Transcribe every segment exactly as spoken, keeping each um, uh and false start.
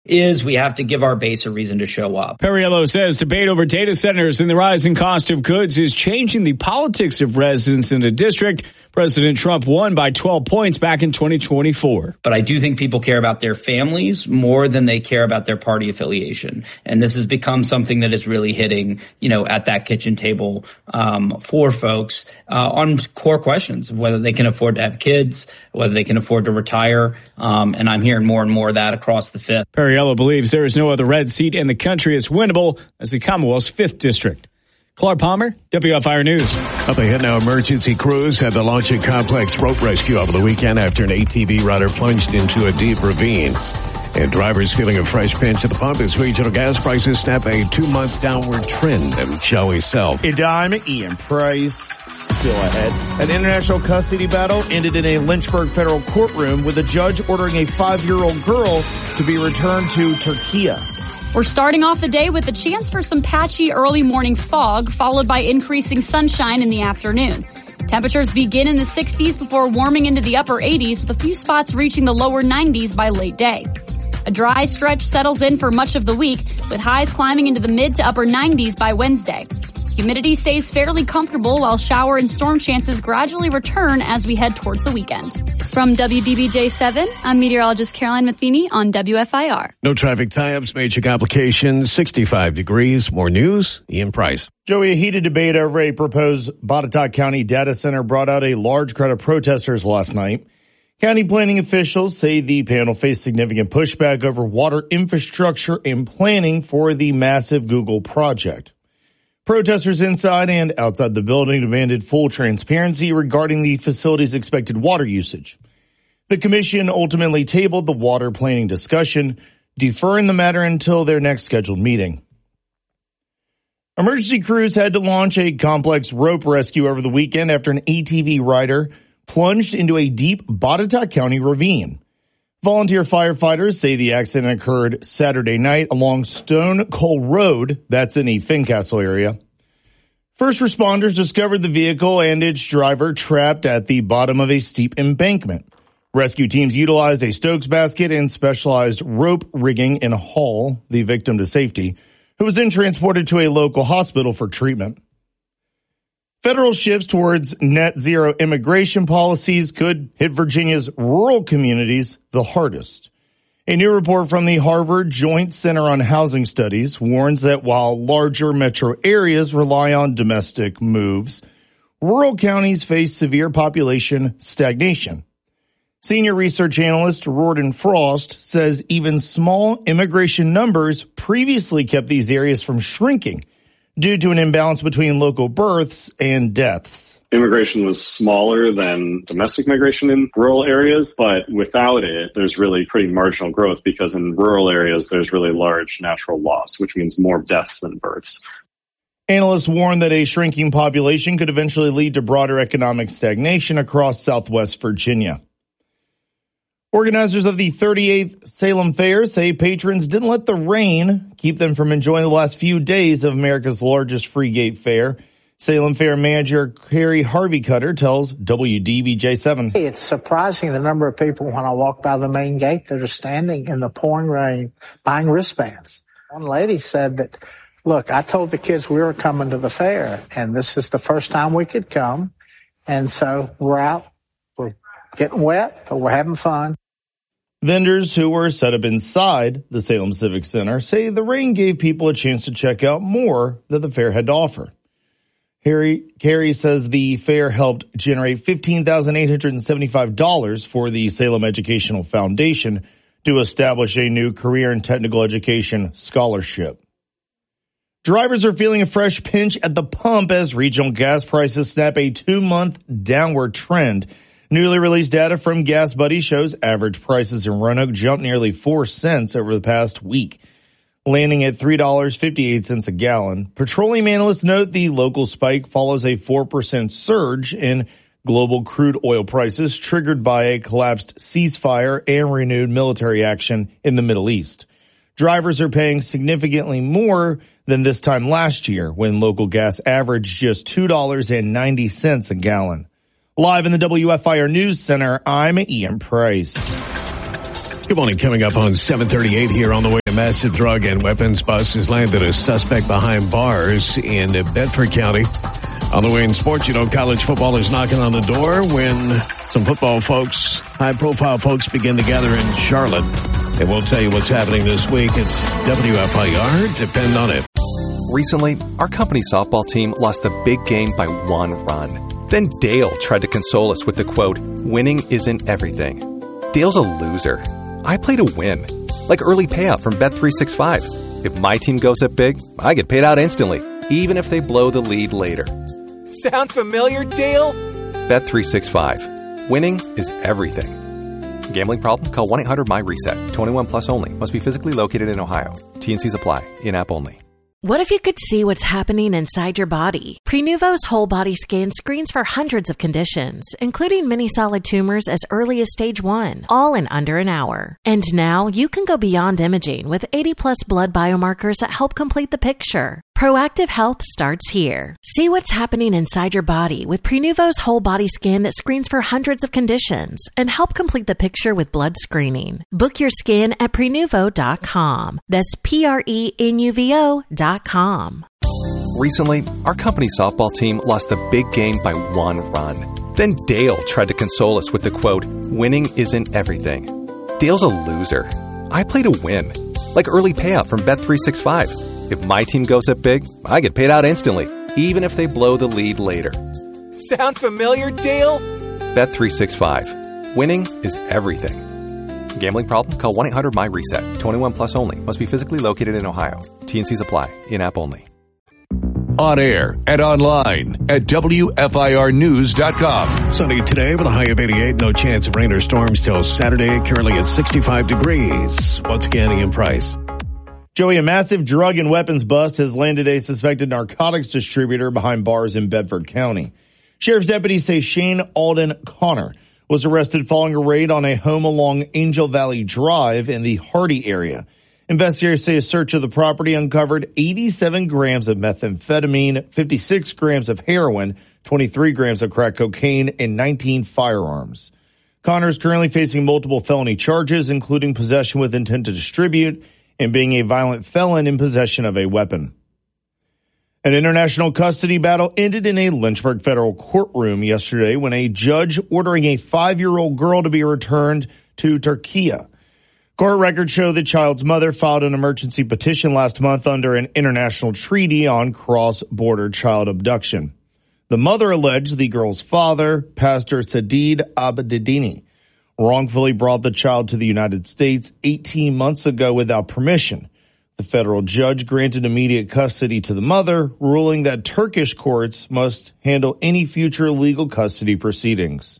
is we have to give our base a reason to show up. Perriello says debate over data centers and the rising cost of goods is changing the politics of residents in the district. President Trump won by twelve points back in twenty twenty-four. But I do think people care about their families more than they care about their party affiliation. And this has become something that is really hitting, you know, at that kitchen table um, for folks uh, on core questions of whether they can afford to have kids, whether they can afford to retire. Um, and I'm hearing more and more of that across the fifth. Perriello believes there is no other red seat in the country as winnable as the Commonwealth's fifth district. Clark Palmer, W F I R News. Up ahead now, emergency crews had to launch a complex rope rescue over the weekend after an A T V rider plunged into a deep ravine. And drivers feeling a fresh pinch at the pump as regional gas prices snap a two-month downward trend. And Joey Self. A dime, Ian Price still ahead. An international custody battle ended in a Lynchburg federal courtroom with a judge ordering a five-year-old girl to be returned to Turkey. We're starting off the day with a chance for some patchy early morning fog, followed by increasing sunshine in the afternoon. Temperatures begin in the sixties before warming into the upper eighties, with a few spots reaching the lower nineties by late day. A dry stretch settles in for much of the week, with highs climbing into the mid to upper nineties by Wednesday. Humidity stays fairly comfortable while shower and storm chances gradually return as we head towards the weekend. From W D B J seven, I'm meteorologist Caroline Matheny on W F I R. No traffic tie-ups, major complications, sixty-five degrees. More news, Ian Price. Joey, a heated debate over a proposed Botetourt County data center brought out a large crowd of protesters last night. County planning officials say the panel faced significant pushback over water infrastructure and planning for the massive Google project. Protesters inside and outside the building demanded full transparency regarding the facility's expected water usage. The commission ultimately tabled the water planning discussion, deferring the matter until their next scheduled meeting. Emergency crews had to launch a complex rope rescue over the weekend after an A T V rider plunged into a deep Botetourt County ravine. Volunteer firefighters say the accident occurred Saturday night along Stone Coal Road, that's in the Fincastle area. First responders discovered the vehicle and its driver trapped at the bottom of a steep embankment. Rescue teams utilized a Stokes basket and specialized rope rigging and haul the victim to safety, who was then transported to a local hospital for treatment. Federal shifts towards net zero immigration policies could hit Virginia's rural communities the hardest. A new report from the Harvard Joint Center on Housing Studies warns that while larger metro areas rely on domestic moves, rural counties face severe population stagnation. Senior research analyst Riordan Frost says even small immigration numbers previously kept these areas from shrinking due to an imbalance between local births and deaths. Immigration was smaller than domestic migration in rural areas, but without it, there's really pretty marginal growth because in rural areas, there's really large natural loss, which means more deaths than births. Analysts warn that a shrinking population could eventually lead to broader economic stagnation across Southwest Virginia. Organizers of the thirty-eighth Salem Fair say patrons didn't let the rain keep them from enjoying the last few days of America's largest free gate fair. Salem Fair manager Carrie Harvey Cutter tells W D B J seven. It's surprising the number of people when I walk by the main gate that are standing in the pouring rain buying wristbands. One lady said that, look, I told the kids we were coming to the fair, and this is the first time we could come, and so we're out. We're getting wet, but we're having fun. Vendors who were set up inside the Salem Civic Center say the rain gave people a chance to check out more that the fair had to offer. Harry Carey says the fair helped generate fifteen thousand eight hundred seventy-five dollars for the Salem Educational Foundation to establish a new career and technical education scholarship. Drivers are feeling a fresh pinch at the pump as regional gas prices snap a two-month downward trend. Newly released data from Gas Buddy shows average prices in Roanoke jumped nearly four cents over the past week, landing at three dollars and fifty-eight cents a gallon. Petroleum analysts note the local spike follows a four percent surge in global crude oil prices triggered by a collapsed ceasefire and renewed military action in the Middle East. Drivers are paying significantly more than this time last year when local gas averaged just two dollars and ninety cents a gallon. Live in the W F I R News Center, I'm Ian Price. Good morning. Coming up on seven thirty-eight here on the way, a massive drug and weapons bust has landed a suspect behind bars in Bedford County. On the way in sports, you know, college football is knocking on the door when some football folks, high-profile folks, begin to gather in Charlotte. And we'll tell you what's happening this week. It's W F I R. Depend on it. Recently, our company softball team lost the big game by one run. Then Dale tried to console us with the quote, "Winning isn't everything." Dale's a loser. I play to win. Like early payout from Bet three sixty-five. If my team goes up big, I get paid out instantly, even if they blow the lead later. Sound familiar, Dale? Bet three sixty-five. Winning is everything. Gambling problem? Call one eight hundred M Y reset. twenty-one plus only. Must be physically located in Ohio. T and Cs apply. In-app only. What if you could see what's happening inside your body? Prenuvo's whole body scan screens for hundreds of conditions, including many solid tumors as early as stage one, all in under an hour. And now you can go beyond imaging with eighty plus blood biomarkers that help complete the picture. Proactive health starts here. See what's happening inside your body with Prenuvo's whole body scan that screens for hundreds of conditions and help complete the picture with blood screening. Book your scan at Prenuvo dot com. That's P R E N U V O dot com. Recently, our company softball team lost the big game by one run. Then Dale tried to console us with the quote, "Winning isn't everything." Dale's a loser. I play to win. Like early payout from Bet three sixty-five. If my team goes up big, I get paid out instantly, even if they blow the lead later. Sound familiar, Dale? Bet three sixty-five. Winning is everything. Gambling problem? Call one eight hundred M Y reset. twenty-one plus only. Must be physically located in Ohio. T and Cs apply. In-app only. On air and online at W F I R news dot com. Sunny today with a high of eighty-eight. No chance of rain or storms till Saturday. Currently at sixty-five degrees. Once again, Ian Price. Joey, a massive drug and weapons bust has landed a suspected narcotics distributor behind bars in Bedford County. Sheriff's deputies say Shane Alden Connor was arrested following a raid on a home along Angel Valley Drive in the Hardy area. Investigators say a search of the property uncovered eighty-seven grams of methamphetamine, fifty-six grams of heroin, twenty-three grams of crack cocaine, and nineteen firearms. Connor is currently facing multiple felony charges, including possession with intent to distribute and being a violent felon in possession of a weapon. An international custody battle ended in a Lynchburg federal courtroom yesterday when a judge ordering a five-year-old girl to be returned to Turkey. Court records show the child's mother filed an emergency petition last month under an international treaty on cross-border child abduction. The mother alleged the girl's father, Pastor Sadid Abdedini, wrongfully brought the child to the United States eighteen months ago without permission. The federal judge granted immediate custody to the mother, ruling that Turkish courts must handle any future legal custody proceedings.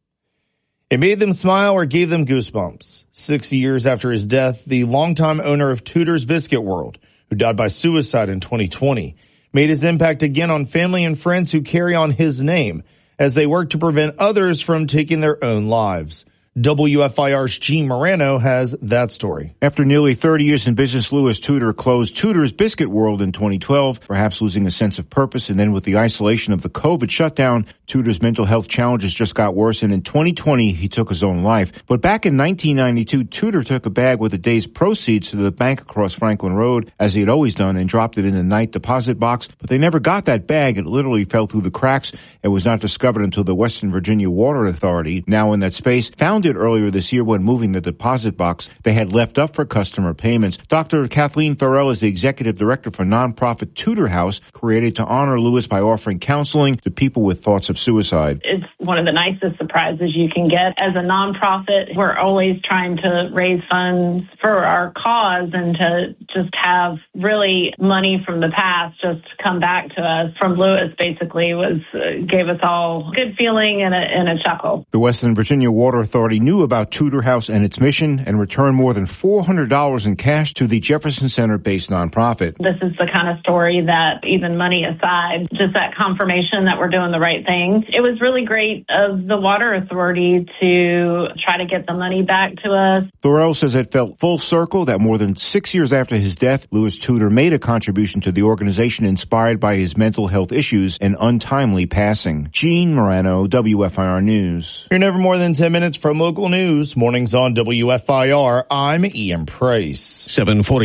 It made them smile or gave them goosebumps. Six years after his death, the longtime owner of Tudor's Biscuit World, who died by suicide in twenty twenty, made his impact again on family and friends who carry on his name as they work to prevent others from taking their own lives. W F I R's Gene Morano has that story. After nearly thirty years in business, Louis Tudor closed Tudor's Biscuit World in twenty twelve, perhaps losing a sense of purpose. And then with the isolation of the COVID shutdown, Tudor's mental health challenges just got worse. And in twenty twenty, he took his own life. But back in nineteen ninety-two, Tudor took a bag with the day's proceeds to the bank across Franklin Road, as he had always done, and dropped it in the night deposit box. But they never got that bag. It literally fell through the cracks. It was not discovered until the Western Virginia Water Authority, now in that space, found it earlier this year when moving the deposit box they had left up for customer payments. Doctor Kathleen Thorell is the executive director for nonprofit Tudor House, created to honor Louis by offering counseling to people with thoughts of suicide. It's one of the nicest surprises you can get. As a nonprofit, we're always trying to raise funds for our cause, and to just have really money from the past just come back to us from Louis basically was uh, gave us all a good feeling and a, and a chuckle. The Western Virginia Water Authority knew about Tudor House and its mission and returned more than four hundred dollars in cash to the Jefferson Center-based nonprofit. This is the kind of story that, even money aside, just that confirmation that we're doing the right thing. It was really great of the Water Authority to try to get the money back to us. Thorell says it felt full circle that more than six years after his his death, Louis Tudor made a contribution to the organization inspired by his mental health issues and untimely passing. Gene Morano, W F I R News. You're never more than ten minutes from local news. Mornings on W F I R. I'm Ian Price. seven forty